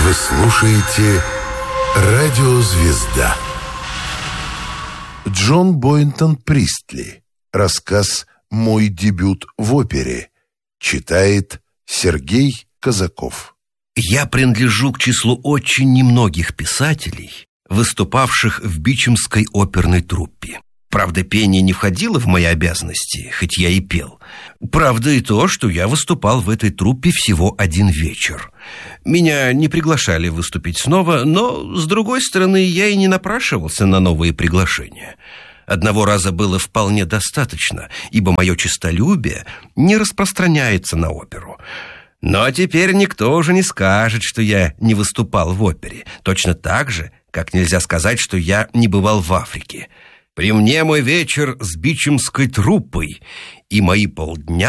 Вы слушаете «Радиозвезда». Джон Бойнтон Пристли. Рассказ «Мой дебют в опере». Читает Сергей Казаков. Я принадлежу к числу очень немногих писателей, выступавших в Бичемской оперной труппе. Правда, пение не входило в мои обязанности, хоть я и пел. Правда и то, что я выступал в этой труппе всего один вечер. Меня не приглашали выступить снова, но, с другой стороны, я и не напрашивался на новые приглашения. Одного раза было вполне достаточно, ибо мое честолюбие не распространяется на оперу. Но теперь никто уже не скажет, что я не выступал в опере. Точно так же, как нельзя сказать, что я не бывал в Африке. При мне мой вечер с Бичемской труппой и мои полдня